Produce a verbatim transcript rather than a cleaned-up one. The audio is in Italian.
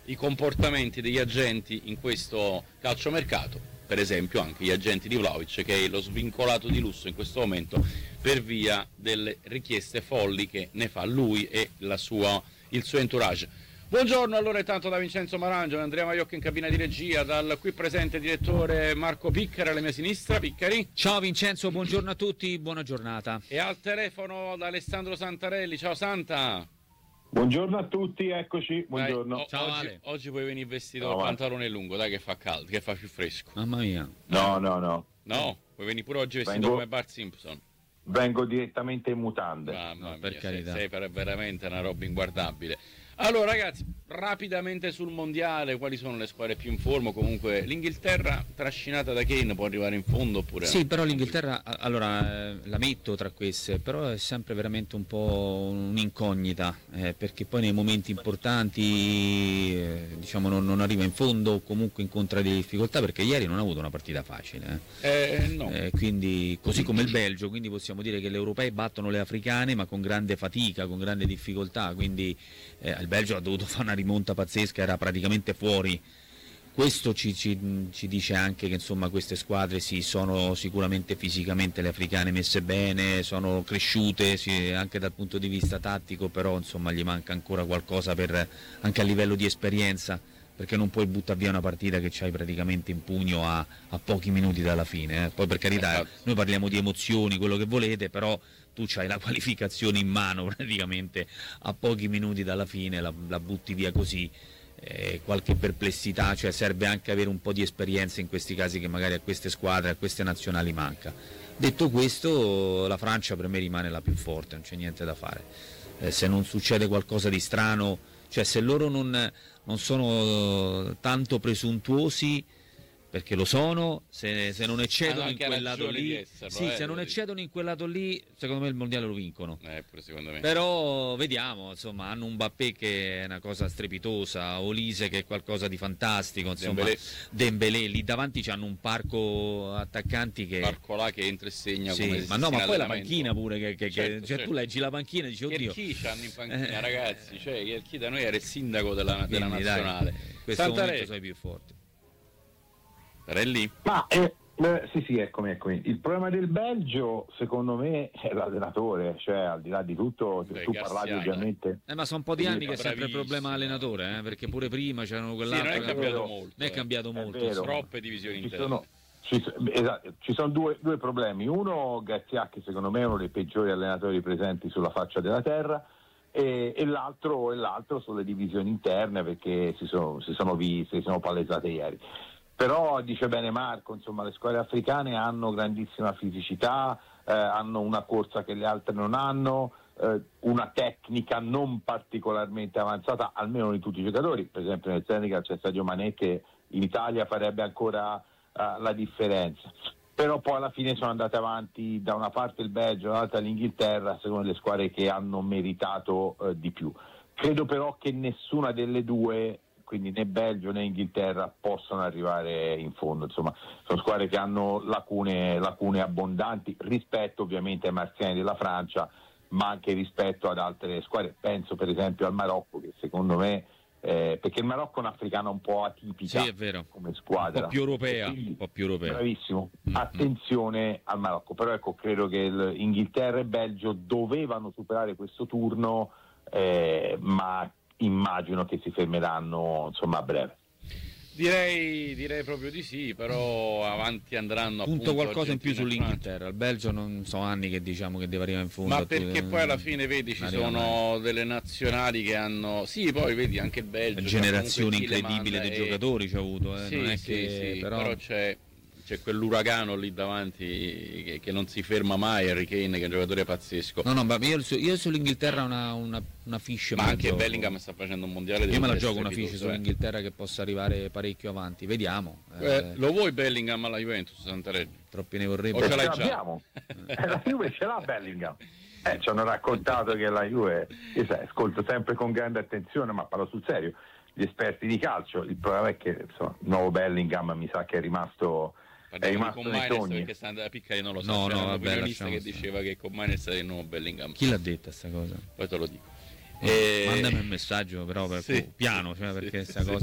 i comportamenti degli agenti in questo calciomercato, per esempio anche gli agenti di Vlahovic, che è lo svincolato di lusso in questo momento per via delle richieste folli che ne fa lui e la sua, il suo entourage. Buongiorno allora intanto da Vincenzo Marangio, Andrea Maiocco in cabina di regia, dal qui presente direttore Marco Piccari alla mia sinistra. Piccari. Ciao Vincenzo, buongiorno a tutti, buona giornata. E al telefono da Alessandro Santarelli. Ciao Santa. Buongiorno a tutti, eccoci, buongiorno. Dai, o- Ciao, oggi, Ale. oggi puoi venire vestito Ciao, con Ale. pantalone lungo, dai che fa caldo, che fa più fresco. Mamma mia. No, no, no, No, puoi venire pure oggi vestito Vengo- come Bart Simpson. vengo direttamente in mutande. Mamma No, per mia, carità. sei, sei per- veramente una roba inguardabile. Allora ragazzi, rapidamente sul mondiale, quali sono le squadre più in forma? Comunque l'Inghilterra trascinata da Kane può arrivare in fondo oppure Sì, no? però l'Inghilterra, a- allora eh, la metto tra queste, però è sempre veramente un po' un'incognita, eh, perché poi nei momenti importanti eh, diciamo non, non arriva in fondo o comunque incontra delle difficoltà, perché ieri non ha avuto una partita facile. eh. Eh, no. Eh, quindi, così come il Belgio, quindi possiamo dire che le europee battono le africane ma con grande fatica, con grande difficoltà, quindi eh, il Belgio ha dovuto fare una rimonta pazzesca, era praticamente fuori. Questo ci, ci, ci dice anche che insomma queste squadre sì, sono sicuramente fisicamente le africane messe bene, sono cresciute sì, anche dal punto di vista tattico, però insomma gli manca ancora qualcosa per, anche a livello di esperienza, perché non puoi buttare via una partita che c'hai praticamente in pugno a, a pochi minuti dalla fine. eh. Poi per carità, Esatto. noi parliamo di emozioni, quello che volete, però tu c'hai la qualificazione in mano praticamente a pochi minuti dalla fine, la, la butti via così. Eh, qualche perplessità, cioè serve anche avere un po' di esperienza in questi casi che magari a queste squadre, a queste nazionali manca. Detto questo, la Francia per me rimane la più forte, non c'è niente da fare. Eh, se non succede qualcosa di strano, cioè se loro non, non sono tanto presuntuosi, perché lo sono, se, se non eccedono Hanno in anche quel lato ragione di lì, esserlo, sì, eh, se non devo eccedono in quel lato lì, secondo me il mondiale lo vincono. Eh, pure secondo me. Però vediamo, insomma, hanno un Mbappé che è una cosa strepitosa, Olise che è qualcosa di fantastico, insomma, Dembélé. Dembélé, lì davanti c'hanno un parco attaccanti che... Barcolà che entra e segna Sì, come ma no, ma in poi la allenamento. panchina pure, che, che- che- Certo, cioè certo. tu leggi la panchina e dici, oddio... Chi c'hanno in panchina, Eh. ragazzi? Cioè, chi da noi era il sindaco della, della Quindi, dai, nazionale. in questo Santarelli. momento sono i più forti. Sarelli? Ma eh, eh, sì, sì, eccomi, eccomi. Il problema del Belgio, secondo me, è l'allenatore, cioè al di là di tutto, Beh, tu Garcia, parlavi ovviamente. Eh, ma sono un po' di Sì, anni che è sempre il bravissimo. problema allenatore, eh, perché pure prima c'erano Sì, quell'altro... non è che- cambiato vero. molto. non è eh. cambiato È molto. vero. sì. Troppe divisioni Ci interne. sono, ci, esatto, ci sono due, due problemi. Uno, Garcia, che secondo me è uno dei peggiori allenatori presenti sulla faccia della terra, e, e, l'altro, e l'altro sono le divisioni interne, perché si sono, si sono viste, si sono palesate ieri. Però dice bene Marco, insomma, le squadre africane hanno grandissima fisicità, eh, hanno una corsa che le altre non hanno, eh, una tecnica non particolarmente avanzata, almeno di tutti i giocatori. Per esempio nel Senegal c'è Sadio Mané che in Italia farebbe ancora eh, la differenza. Però poi alla fine sono andate avanti da una parte il Belgio, dall'altra l'Inghilterra, secondo le squadre che hanno meritato eh, di più. Credo però che nessuna delle due, quindi né Belgio né Inghilterra, possono arrivare in fondo. Insomma, sono squadre che hanno lacune, lacune abbondanti rispetto ovviamente ai marziani della Francia, ma anche rispetto ad altre squadre. Penso per esempio al Marocco, che secondo me, eh, perché il Marocco è un'africana un po' atipica Sì, è vero. come squadra, Un po' più europea, Quindi, un po' più europea. bravissimo, Mm-hmm. attenzione al Marocco. Però ecco, credo che il Inghilterra e Belgio dovevano superare questo turno, eh, ma immagino che si fermeranno insomma a breve. Direi, direi proprio di sì, però avanti andranno Punto appunto qualcosa in più Argentina e Francia. sull'Inghilterra. Il Belgio non so anni che diciamo che deve arrivare in fondo. Ma a tu- perché poi alla fine vedi ci non arriva sono mai. delle nazionali che hanno, sì, poi vedi anche il Belgio, Una cioè, generazione comunque chi le incredibile manda di è- giocatori ci ha avuto, eh. Sì, non è sì, che sì, però, però c'è, c'è quell'uragano lì davanti che, che non si ferma mai, Harry Kane che è un giocatore pazzesco. no no, ma io, su- io sull'Inghilterra una, una, una fiche Ma me la anche gioco. Bellingham sta facendo un mondiale. Io me la deve gioco essere una fiche strepitoso, eh. sull'Inghilterra che possa arrivare parecchio avanti, vediamo. Eh, Eh, lo vuoi Bellingham alla Juventus, Santarelli? troppi ne vorrebbero. O ce l'hai Ce già? l'abbiamo. Eh, la Juve ce l'ha Bellingham. Eh, ci hanno raccontato che la Juve, io sai, ascolto sempre con grande attenzione, ma parlo sul serio, gli esperti di calcio. Il problema è che insomma, il nuovo Bellingham mi sa che è rimasto, è Parliamo di rimasto nei Combiners sogni. perché sta andando a piccare, non lo so. No, c'era no, un vabbè, opinionista che lasciamo diceva che Combiners è il nuovo Bellingham. Chi l'ha detta sta cosa? Poi te lo dico. Eh, Eh, Mandami un messaggio però per- sì, piano, cioè, sì, perché sì, sta sì. cosa